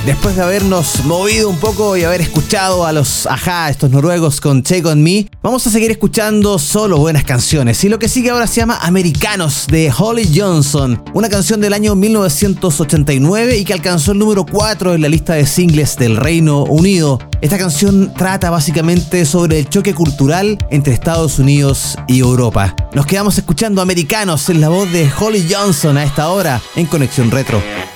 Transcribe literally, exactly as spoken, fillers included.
Después de habernos movido un poco y haber escuchado a los Ajá, estos noruegos con Take On Me, vamos a seguir escuchando solo buenas canciones. Y lo que sigue ahora se llama Americanos, de Holly Johnson, una canción del año mil novecientos ochenta y nueve y que alcanzó el número cuatro en la lista de singles del Reino Unido. Esta canción trata básicamente sobre el choque cultural entre Estados Unidos y Europa. Nos quedamos escuchando Americanos en la voz de Holly Johnson a esta hora en Conexión Retro.